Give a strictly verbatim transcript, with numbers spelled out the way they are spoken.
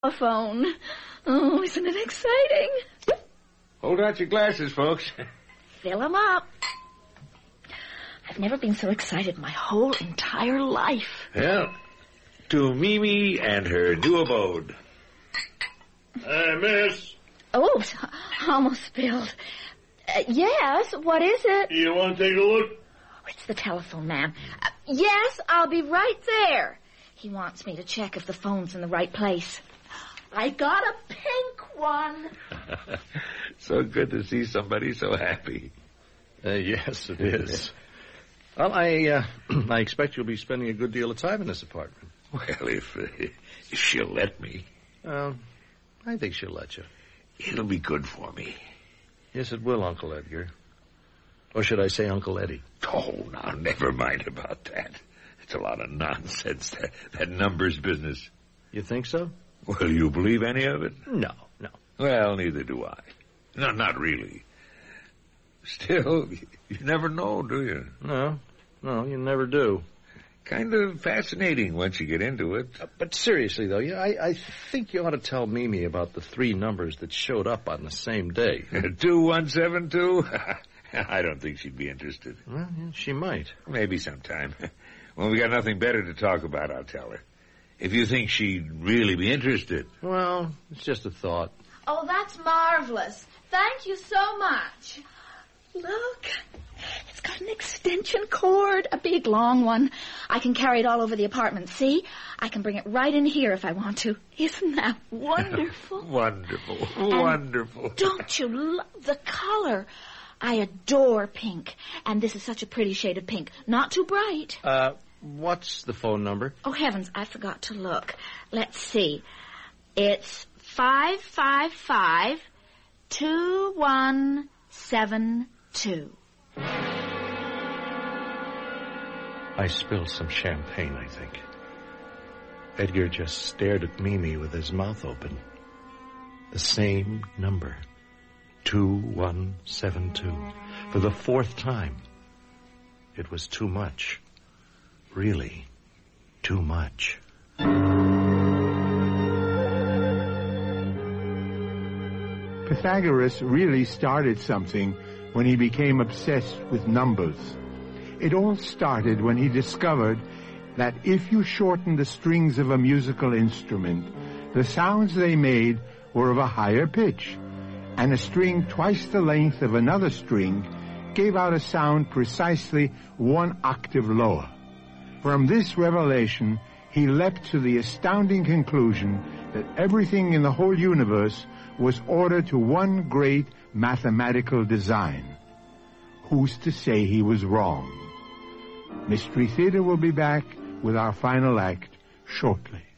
phone. Oh, isn't it exciting? Hold out your glasses, folks. Fill them up. I've never been so excited my whole entire life. Well, to Mimi and her new abode. Hey, miss. Oops, almost spilled. Uh, yes, what is it? You want to take a look? Oh, it's the telephone man. Uh, yes, I'll be right there. He wants me to check if the phone's in the right place. I got a pink one. So good to see somebody so happy. Uh, yes, it is. Well, I uh, I expect you'll be spending a good deal of time in this apartment. Well, if, uh, if she'll let me. Uh, I think she'll let you. It'll be good for me. Yes, it will, Uncle Edgar. Or should I say Uncle Eddie? Oh, now, never mind about that. It's a lot of nonsense, that, that numbers business. You think so? Well, you believe any of it? No, no. Well, neither do I. No, not really. Still, you never know, do you? No, no, you never do. Kind of fascinating once you get into it. Uh, but seriously, though, yeah, I, I think you ought to tell Mimi about the three numbers that showed up on the same day. two one seven two? I don't think she'd be interested. Well, yeah, she might. Maybe sometime. When we got nothing better to talk about, I'll tell her. If you think she'd really be interested. Well, it's just a thought. Oh, that's marvelous. Thank you so much. Look, it's got an extension cord, a big, long one. I can carry it all over the apartment. See? I can bring it right in here if I want to. Isn't that wonderful? Wonderful, And wonderful. Don't you love the color? I adore pink, and this is such a pretty shade of pink. Not too bright. Uh, what's the phone number? Oh, heavens, I forgot to look. Let's see. It's five five five two one seven two. I spilled some champagne, I think. Edgar just stared at Mimi with his mouth open. The same number. two one seven two. For the fourth time. It was too much. Really, too much. Pythagoras really started something when he became obsessed with numbers. It all started when he discovered that if you shortened the strings of a musical instrument, the sounds they made were of a higher pitch, and a string twice the length of another string gave out a sound precisely one octave lower. From this revelation, he leapt to the astounding conclusion that everything in the whole universe was ordered to one great mathematical design. Who's to say he was wrong? Mystery Theater will be back with our final act shortly.